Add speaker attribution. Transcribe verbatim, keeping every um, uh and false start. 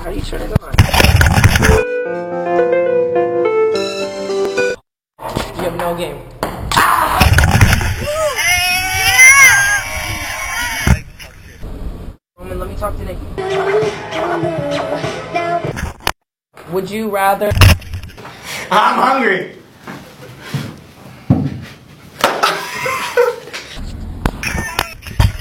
Speaker 1: How do you turn it on? You have no game. Roman, let me talk to Nick. Would you rather...
Speaker 2: I'm hungry.